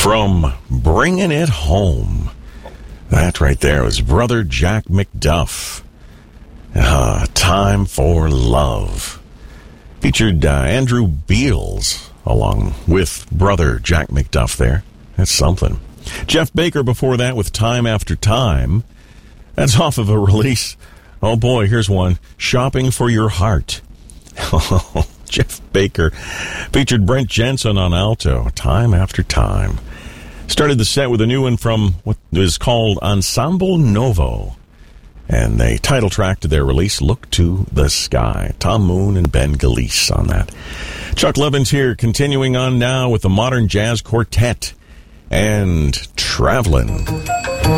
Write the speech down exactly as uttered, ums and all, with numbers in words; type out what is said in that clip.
From Bringing It Home. That right there was Brother Jack McDuff. Uh, Time for Love. Featured uh, Andrew Beals along with Brother Jack McDuff there. That's something. Jeff Baker before that with Time After Time. That's off of a release. Oh boy, here's one. Shopping for Your Heart. Jeff Baker featured Brent Jensen on alto. Time After Time. Started the set with a new one from what is called Ensemble Novo. And the title track to their release, Look to the Sky. Tom Moon and Ben Galeese on that. Chuck Levins here, continuing on now with the Modern Jazz Quartet and Travelin'.